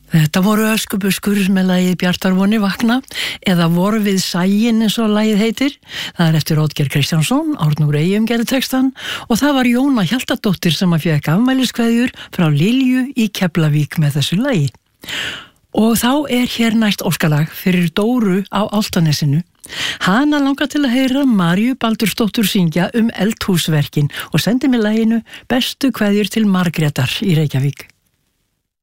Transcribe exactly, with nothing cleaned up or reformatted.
Þetta voru Öskubuskur með lagið Bjartarvoni vakna eða Vor við sæin eins og lagið heitir. Það er eftir Oddgeir Kristjánsson, Árnúr Eyjum gerði textan og það var Jóna Hjaltadóttir sem að fékk afmæliskveðjur frá Lilju í Keflavík með þessu lagi. Og þá er hér næst óskalag fyrir Dóru á Álftanesinu. Hana langar til að heyra Maríu Baldursdóttur syngja um eldhúsverkin og sendi mér laginu Bestu kveðjur til Margrétar í Reykjavík.